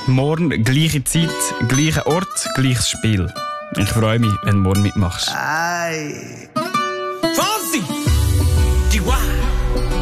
Morgen gleiche Zeit, gleicher Ort, gleiches Spiel. Ich freue mich, wenn du morgen mitmachst. Ei.